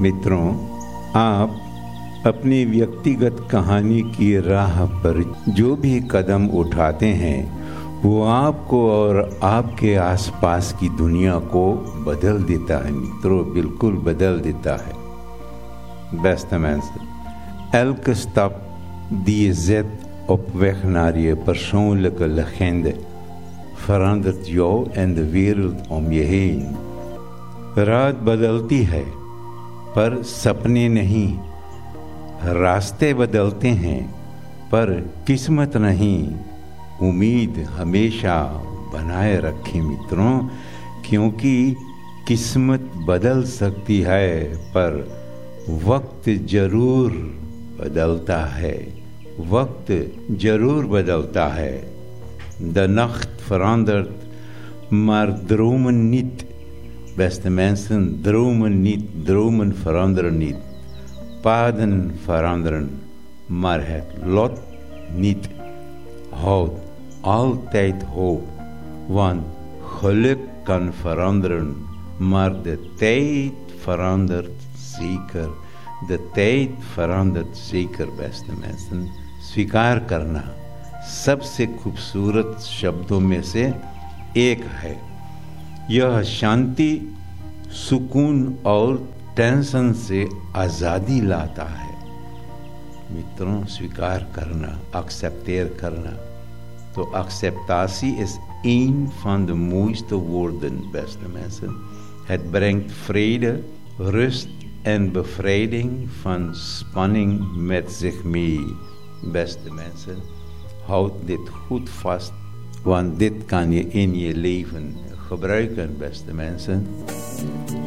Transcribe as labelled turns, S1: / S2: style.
S1: मित्रों, आप अपनी व्यक्तिगत कहानी की राह पर जो भी कदम उठाते हैं वो आपको और आपके आसपास की दुनिया को बदल देता है मित्रों, बिल्कुल बदल देता है. Beste mensen, elke stap die je zet op weg naar je persoonlijke legende verandert jou en de wereld om je heen. रात बदलती है पर सपने नहीं, रास्ते बदलते हैं पर किस्मत नहीं. उम्मीद हमेशा बनाए रखें मित्रों, क्योंकि किस्मत बदल सकती है पर वक्त जरूर बदलता है. वक्त जरूर बदलता है. De nacht verandert, maar dromen niet. Beste mensen, dromen niet, dromen veranderen niet. Paden veranderen, maar het lot niet. Houd altijd hoop, want geluk kan veranderen, maar de tijd verandert zeker. De tijd verandert zeker, beste mensen. स्वीकार करना सबसे खूबसूरत शब्दों में से एक है. यह शांति, सुकून और टेंशन से आज़ादी लाता है. मित्रों, स्वीकार करना, accepteer करना. तो acceptatie is een van de mooiste woorden, beste mensen. Het brengt vrede, rust en bevrijding van spanning met zich mee. Beste mensen, houd dit goed vast, want dit kan je in je leven gebruiken, beste mensen.